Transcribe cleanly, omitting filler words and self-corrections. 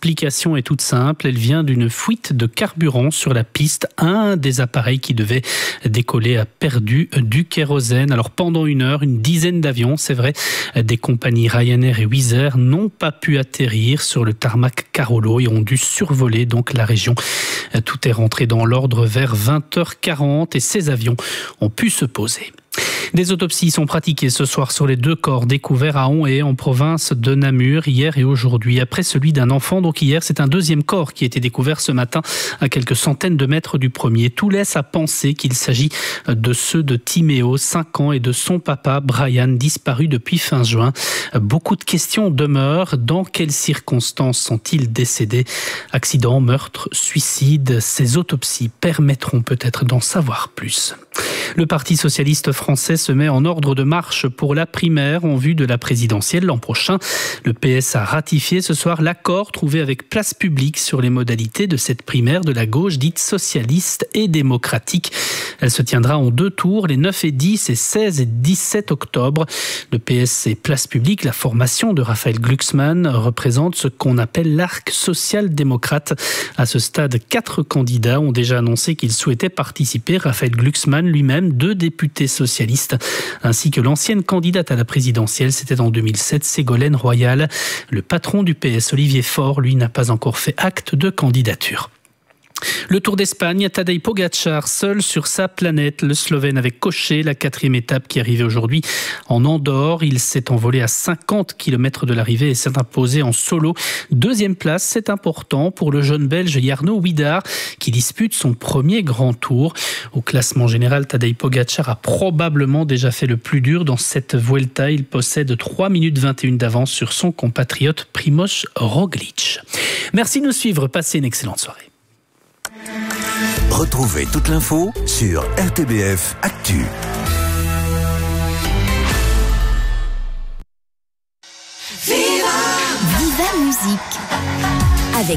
L'explication est toute simple, elle vient d'une fuite de carburant sur la piste. Un des appareils qui devait décoller a perdu du kérosène. Alors pendant une heure, une dizaine d'avions, c'est vrai, des compagnies Ryanair et Wizz Air n'ont pas pu atterrir sur le tarmac Carolo et ont dû survoler donc la région. Tout est rentré dans l'ordre vers 20h40 et ces avions ont pu se poser. Des autopsies sont pratiquées ce soir sur les 2 corps découverts à Onhaye en province de Namur hier et aujourd'hui. Après celui d'un enfant, donc hier, c'est un deuxième corps qui a été découvert ce matin à quelques centaines de mètres du premier. Tout laisse à penser qu'il s'agit de ceux de Timéo, 5 ans, et de son papa, Brian, disparu depuis fin juin. Beaucoup de questions demeurent. Dans quelles circonstances sont-ils décédés? Accident, meurtre, suicide? Ces autopsies permettront peut-être d'en savoir plus. Le Parti socialiste français se met en ordre de marche pour la primaire en vue de la présidentielle l'an prochain. Le PS a ratifié ce soir l'accord trouvé avec Place Publique sur les modalités de cette primaire de la gauche dite socialiste et démocratique. Elle se tiendra en 2 tours, les 9 et 10 et 16 et 17 octobre. Le PS et Place Publique, la formation de Raphaël Glucksmann, représente ce qu'on appelle l'arc social-démocrate. À ce stade, 4 candidats ont déjà annoncé qu'ils souhaitaient participer. Raphaël Glucksmann lui-même, 2 députés socialistes, ainsi que l'ancienne candidate à la présidentielle, c'était en 2007, Ségolène Royal. Le patron du PS, Olivier Faure, lui, n'a pas encore fait acte de candidature. Le Tour d'Espagne, Tadej Pogačar, seul sur sa planète. Le Slovène avait coché la 4e étape qui arrivait aujourd'hui en Andorre. Il s'est envolé à 50 km de l'arrivée et s'est imposé en solo. 2e place, c'est important pour le jeune Belge Jarno Huidar qui dispute son premier grand tour. Au classement général, Tadej Pogačar a probablement déjà fait le plus dur dans cette Vuelta. Il possède 3 minutes 21 d'avance sur son compatriote Primož Roglič. Merci de nous suivre. Passez une excellente soirée. Retrouvez toute l'info sur RTBF Actu. Viva Musique.